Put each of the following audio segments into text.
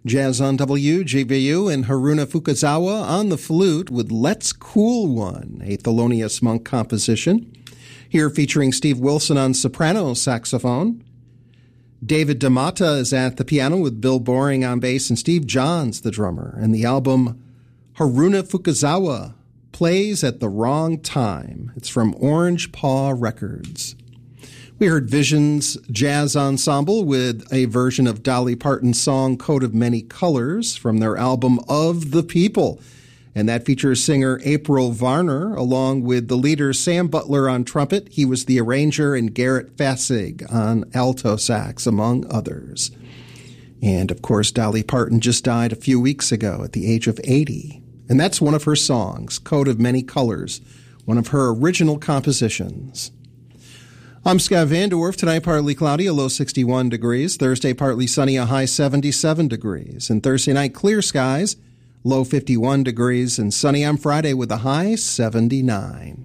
Jazz on WGVU and Haruna Fukazawa on the flute with Let's Cool One, a Thelonious Monk composition. Here featuring Steve Wilson on soprano saxophone. David DeMata is at the piano with Bill Boring on bass and Steve Johns the drummer. And the album Haruna Fukazawa Plays at the Wrong Time. It's from Orange Paw Records. We heard Visions Jazz Ensemble with a version of Dolly Parton's song Coat of Many Colors from their album Of the People. And that features singer April Varner along with the leader Sam Butler on trumpet. He was the arranger, and Garrett Fassig on alto sax, among others. And, of course, Dolly Parton just died a few weeks ago at the age of 80. And that's one of her songs, Coat of Many Colors, one of her original compositions. I'm Scott Vandorf. Tonight, partly cloudy, a low 61 degrees. Thursday, partly sunny, a high 77 degrees. And Thursday night, clear skies, low 51 degrees. And sunny on Friday with a high 79.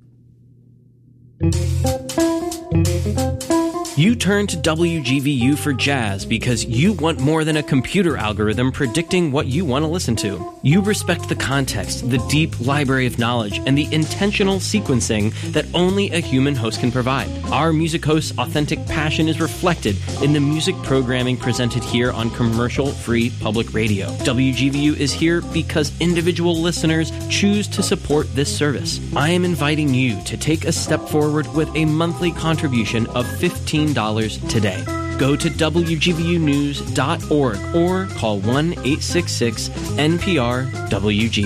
You turn to WGVU for jazz because you want more than a computer algorithm predicting what you want to listen to. You respect the context, the deep library of knowledge, and the intentional sequencing that only a human host can provide. Our music host's authentic passion is reflected in the music programming presented here on commercial-free public radio. WGVU is here because individual listeners choose to support this service. I am inviting you to take a step forward with a monthly contribution of $15 today. Go to WGVUnews.org or call 1-866-NPR-WGVU.